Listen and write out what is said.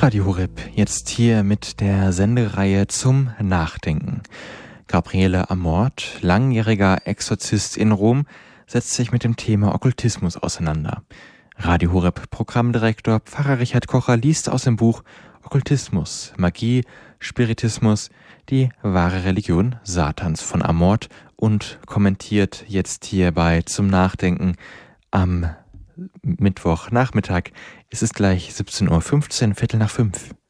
Radio Horeb, jetzt hier mit der Sendereihe zum Nachdenken. Gabriele Amort, langjähriger Exorzist in Rom, setzt sich mit dem Thema Okkultismus auseinander. Radio Horeb Programmdirektor Pfarrer Richard Kocher liest aus dem Buch Okkultismus, Magie, Spiritismus, die wahre Religion Satans von Amort und kommentiert jetzt hierbei zum Nachdenken am Mittwochnachmittag. Es ist gleich 17:15 Uhr, 17:45.